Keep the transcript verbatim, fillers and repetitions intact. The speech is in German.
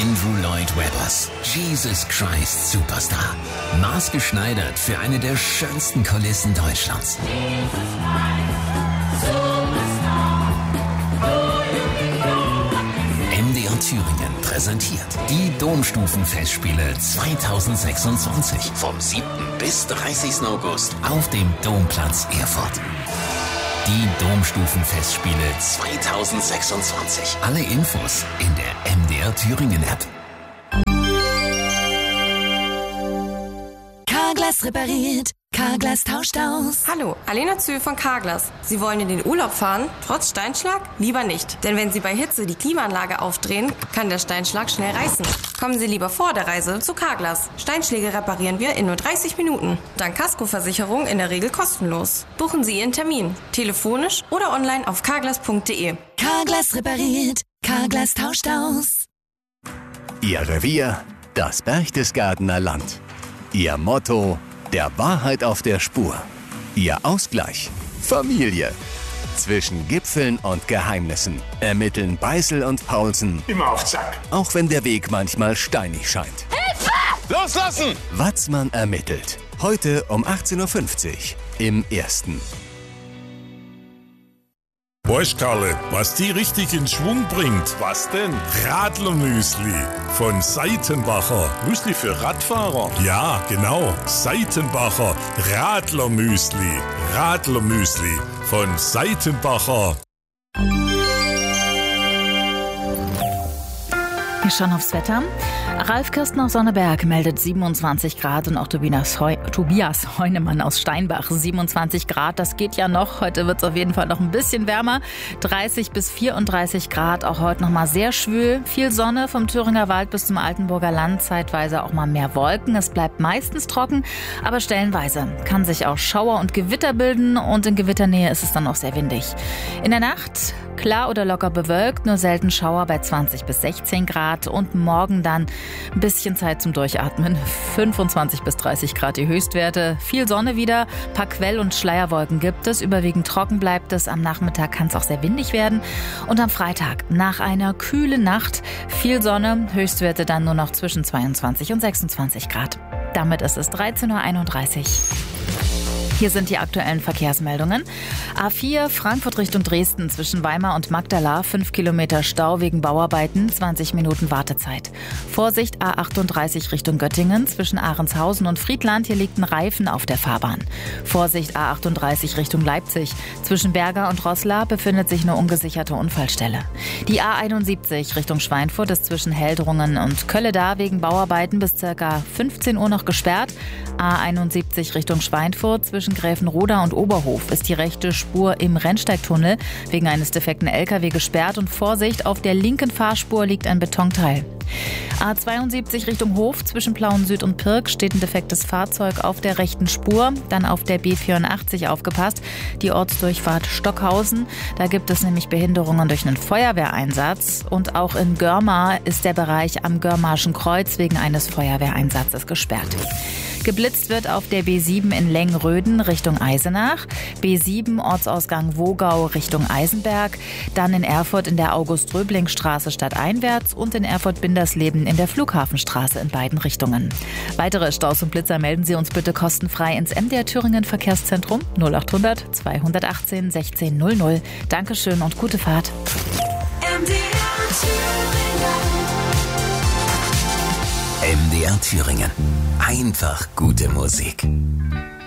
Andrew Lloyd Webbers Jesus Christ Superstar. Maßgeschneidert für eine der schönsten Kulissen Deutschlands. M D R Thüringen präsentiert die Domstufenfestspiele zweitausendsechsundzwanzig vom siebten bis dreißigsten August auf dem Domplatz Erfurt. Die Domstufenfestspiele zweitausendsechsundzwanzig. Alle Infos in der M D R Thüringen App. Carglass repariert. Carglass tauscht aus. Hallo, Alena Zühl von Carglass. Sie wollen in den Urlaub fahren? Trotz Steinschlag? Lieber nicht. Denn wenn Sie bei Hitze die Klimaanlage aufdrehen, kann der Steinschlag schnell reißen. Kommen Sie lieber vor der Reise zu Carglass. Steinschläge reparieren wir in nur dreißig Minuten. Dank Kaskoversicherung in der Regel kostenlos. Buchen Sie Ihren Termin. Telefonisch oder online auf carglass punkt de. Carglass repariert. Carglass tauscht aus. Ihr Revier, das Berchtesgadener Land. Ihr Motto: der Wahrheit auf der Spur. Ihr Ausgleich: Familie. Zwischen Gipfeln und Geheimnissen ermitteln Beißel und Paulsen immer auf Zack. Auch wenn der Weg manchmal steinig scheint. Hilfe! Loslassen! Watzmann ermittelt. Heute um achtzehn Uhr fünfzig im Ersten. Weißt Karle, was die richtig in Schwung bringt? Was denn? Radlermüsli von Seitenbacher. Müsli für Radfahrer? Ja, genau. Seitenbacher Radlermüsli. Radlermüsli von Seitenbacher. Wir schauen aufs Wetter. Ralf Kirsten aus Sonneberg meldet siebenundzwanzig Grad und auch Tobias, Heu- Tobias Heunemann aus Steinbach siebenundzwanzig Grad. Das geht ja noch. Heute wird es auf jeden Fall noch ein bisschen wärmer. dreißig bis vierunddreißig Grad. Auch heute noch mal sehr schwül. Viel Sonne vom Thüringer Wald bis zum Altenburger Land. Zeitweise auch mal mehr Wolken. Es bleibt meistens trocken, aber stellenweise kann sich auch Schauer und Gewitter bilden. Und in Gewitternähe ist es dann auch sehr windig. In der Nacht klar oder locker bewölkt, nur selten Schauer bei zwanzig bis sechzehn Grad. Und morgen dann ein bisschen Zeit zum Durchatmen. fünfundzwanzig bis dreißig Grad die Höchstwerte. Viel Sonne wieder. Ein paar Quell- und Schleierwolken gibt es. Überwiegend trocken bleibt es. Am Nachmittag kann es auch sehr windig werden. Und am Freitag nach einer kühlen Nacht viel Sonne. Höchstwerte dann nur noch zwischen zweiundzwanzig und sechsundzwanzig Grad. Damit ist es dreizehn Uhr einunddreißig. Hier sind die aktuellen Verkehrsmeldungen. A vier Frankfurt Richtung Dresden zwischen Weimar und Magdala. fünf Kilometer Stau wegen Bauarbeiten, zwanzig Minuten Wartezeit. Vorsicht A achtunddreißig Richtung Göttingen zwischen Ahrenshausen und Friedland. Hier liegt ein Reifen auf der Fahrbahn. Vorsicht A achtunddreißig Richtung Leipzig. Zwischen Berger und Roßla befindet sich eine ungesicherte Unfallstelle. Die A einundsiebzig Richtung Schweinfurt ist zwischen Heldrungen und Kölleda wegen Bauarbeiten bis ca. fünfzehn Uhr noch gesperrt. A einundsiebzig Richtung Schweinfurt zwischen Gräfenroda und Oberhof ist die rechte Spur im Rennsteigtunnel wegen eines defekten L K W gesperrt und Vorsicht, auf der linken Fahrspur liegt ein Betonteil. A zweiundsiebzig Richtung Hof zwischen Plauen Süd und Pirk steht ein defektes Fahrzeug auf der rechten Spur. Dann auf der B vierundachtzig aufgepasst, die Ortsdurchfahrt Stockhausen. Da gibt es nämlich Behinderungen durch einen Feuerwehreinsatz. Und auch in Görmar ist der Bereich am Görmarschen Kreuz wegen eines Feuerwehreinsatzes gesperrt. Geblitzt wird auf der B sieben in Lengröden Richtung Eisenach, B sieben Ortsausgang Wogau Richtung Eisenberg, dann in Erfurt in der August-Röbling-Straße stadteinwärts und in Erfurt-Bindersleben in der Flughafenstraße in beiden Richtungen. Weitere Staus und Blitzer melden Sie uns bitte kostenfrei ins M D R Thüringen Verkehrszentrum null achthundert zweihundertachtzehn sechzehn null null. Dankeschön und gute Fahrt. M D R Thüringen. M D R Thüringen. Einfach gute Musik.